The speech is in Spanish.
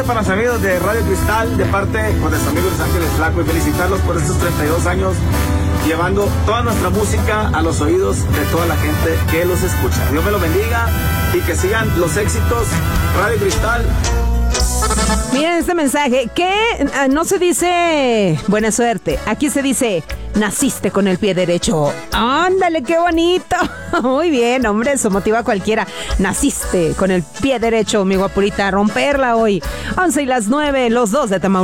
para los amigos de Radio Cristal, de parte de su amigo Los Ángeles Flaco, y felicitarlos por estos 32 años, llevando toda nuestra música a los oídos de toda la gente que los escucha. Dios me lo bendiga y que sigan los éxitos. Radio Cristal. Miren este mensaje, que no se dice buena suerte, aquí se dice naciste con el pie derecho. Ándale, qué bonito. Muy bien, hombre, eso motiva a cualquiera. Naciste con el pie derecho, mi guapurita, a romperla hoy. 11:09, los dos de Tamaulipas.